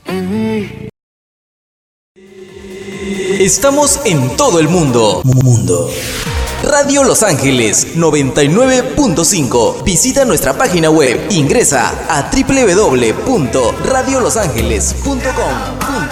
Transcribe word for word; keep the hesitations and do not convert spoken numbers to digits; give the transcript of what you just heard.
Estamos en todo el mundo. Mundo. Radio Los Ángeles noventa y nueve punto cinco. Visita nuestra página web. Ingresa a doble u doble u doble u punto radio los ángeles punto com.